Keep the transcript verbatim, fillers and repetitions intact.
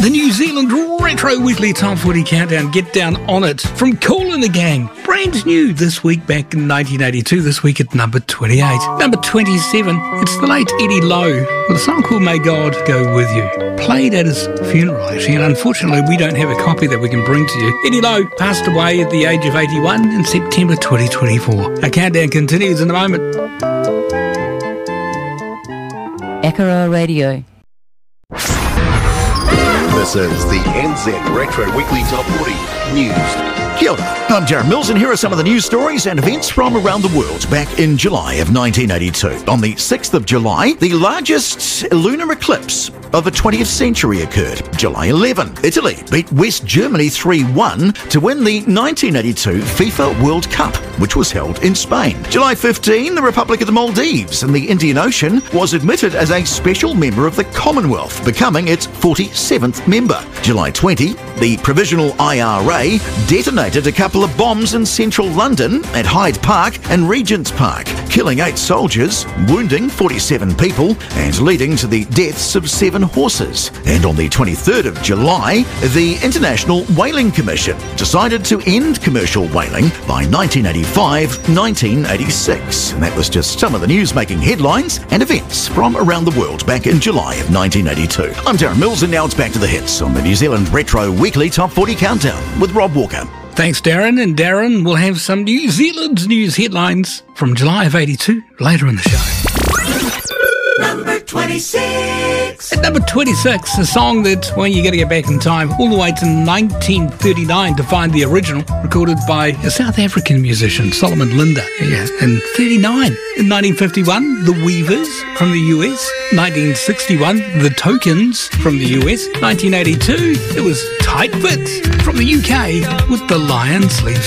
The New Zealand Retro Weekly Top forty Countdown. Get down on it. From Kool and the Gang. Brand new this week back in nineteen eighty-two. This week at number twenty-eight. Number twenty-seven. It's the late Eddie Lowe with a song called May God Go With You. Played at his funeral, actually, and unfortunately we don't have a copy that we can bring to you. Eddie Lowe passed away at the age of eighty-one in September twenty twenty-four. Our countdown continues in a moment. Akara Radio. This is the N Z Retro Weekly Top forty News. Kia ora. I'm Darren Mills, and here are some of the news stories and events from around the world back in July of nineteen eighty-two. On the sixth of July, the largest lunar eclipse of the twentieth century occurred. July eleventh, Italy beat West Germany three one to win the nineteen eighty-two FIFA World Cup, which was held in Spain. July fifteenth, the Republic of the Maldives in the Indian Ocean was admitted as a special member of the Commonwealth, becoming its forty-seventh member. July twentieth, the Provisional I R A detonated a couple of bombs in central London at Hyde Park and Regent's Park, killing eight soldiers, wounding forty-seven people, and leading to the deaths of seven horses. And on the twenty-third of July, the International Whaling Commission decided to end commercial whaling by nineteen eighty-five nineteen eighty-six. And that was just some of the news making headlines and events from around the world back in July of nineteen eighty-two. I'm Darren Mills, and now it's back to the hits on the New Zealand Retro Weekly Top forty Countdown with Rob Walker. Thanks, Darren. And Darren will have some New Zealand news headlines from July of eighty-two later in the show. Number twenty-six. At number twenty-six, a song that, well, you got to get back in time all the way to nineteen thirty-nine to find the original, recorded by a South African musician, Solomon Linda, yeah, in thirty-nine. In nineteen fifty-one, The Weavers from the U S. nineteen sixty-one, The Tokens from the U S. nineteen eighty-two, it was Tight Fits from the U K with the Lion Sleeves